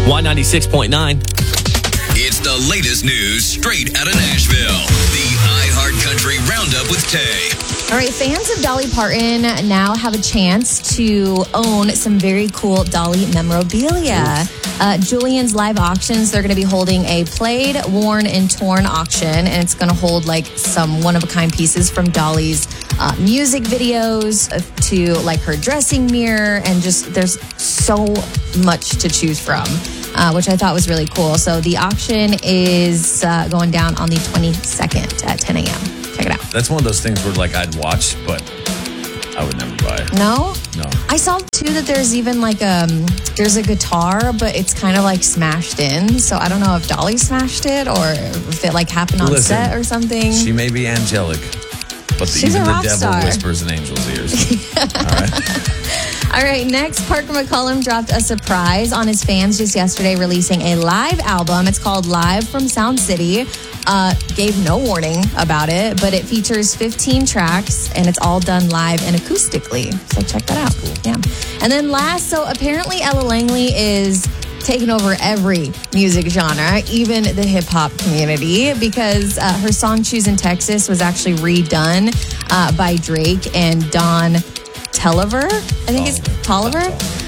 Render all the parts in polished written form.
Y96.9. It's the latest news straight out of Nashville. The iHeart Country Roundup with Tay. All right, fans of Dolly Parton now have a chance to own some very cool Dolly memorabilia. Julian's Live Auctions, they're going to be holding a played, worn, and torn auction, and it's going to hold like some one-of-a-kind pieces from Dolly's music videos to like her dressing mirror, and just there's so much to choose from, which I thought was really cool. So the auction is going down on the 22nd at 10 a.m. Check it out. That's one of those things where like I'd watch, but I would never buy it. No? No. I saw too that there's even like there's a guitar, but it's kind of like smashed in. So I don't know if Dolly smashed it or if it like happened on set or something. She may be angelic, but She's even a the rock devil star. whispers in angels' ears. All right. All right, next, Parker McCollum dropped a surprise on his fans just yesterday, releasing a live album. It's called Live from Sound City. Gave no warning about it, but it features 15 tracks, and it's all done live and acoustically. So check that out. Cool. Yeah. And then last, so apparently Ella Langley is taking over every music genre, even the hip-hop community, because her song Choosing Texas was actually redone by Drake and Don Toliver, I think it's Toliver.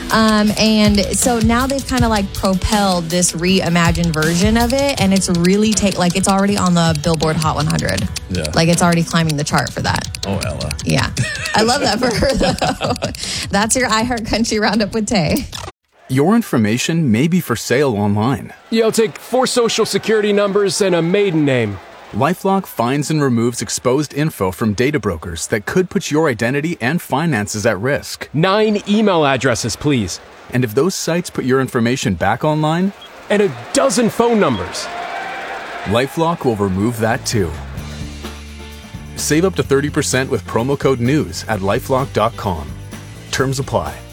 And so now they've kind of like propelled this reimagined version of it, and it's really it's already on the Billboard Hot 100. Yeah. Like it's already climbing the chart for that. Oh, Ella. Yeah. I love that for her though. That's your iHeart Country Roundup with Tay. Your information may be for sale online. Yo, take 4 social security numbers and a maiden name. LifeLock finds and removes exposed info from data brokers that could put your identity and finances at risk. 9 email addresses, please. And if those sites put your information back online, And a dozen phone numbers. LifeLock will remove that too. Save up to 30% with promo code NEWS at LifeLock.com. Terms apply.